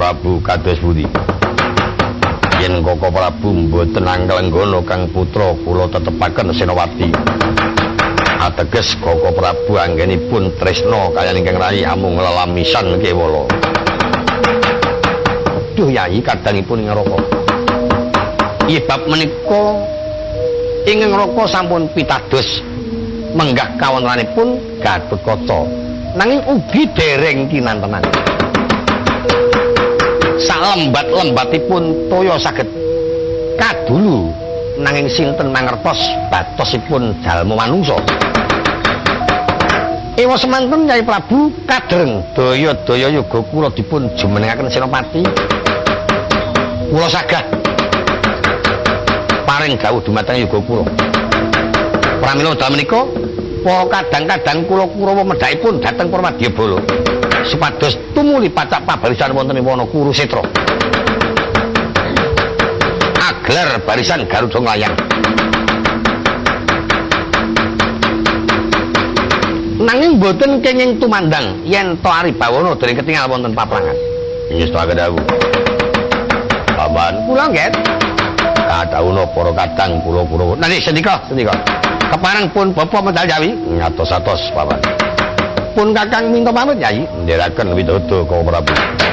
Prabu kados pundi? Yen Koko Prabu mboten anggelenggana kang putra kula tetepaken Senowati. Ateges Koko Prabu anggenipun tresna kaliyan ingkang rayi amung lelamisan kewala. Duh Yai kadangipun ing neraka. Iya bab menika ing neraka sampun pitados menggah kawontenanipun Gatotkaca. Nanging ugi dereng kinantenan. Salembat-lembatipun toya saged kadulu nanging sinten mangertos batosipun jalma manungsa. Ewa semanten Nyai Prabu kadreng daya-daya yoga kula dipun jumenengaken Senopati. Kula sagah paring gawuh dumateng yoga kula. Pramila dal menika para kadang-kadang kula Kurawa medhakipun dhateng Prawadyabala supados tumuli pacak pabarisan wonten ing wana Kurusetra. Aglar barisan Garuda Nglayang. Nanging boten kenging tumandang yen to Aribawana dereng ketingal wonten paprangan. Inggih sedaya dawuh. Paman kula nggih. Kadhawuhna para kadang kula Kurawa. Nanging sedika. Kepareng pun Bapa medal Jawi ngatos-atos paman. Pun Kakang minta pamit Nyai ndherekaken widodo Koko Prabu.